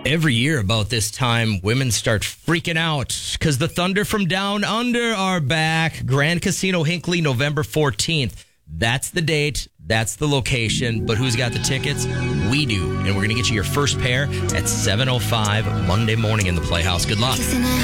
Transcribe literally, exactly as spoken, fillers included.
Every year about this time, women start freaking out because the Thunder from Down Under are back. Grand Casino Hinckley, November fourteenth. That's the date. That's the location. But who's got the tickets? We do. And we're going to get you your first pair at seven oh five Monday morning in the Playhouse. Good luck.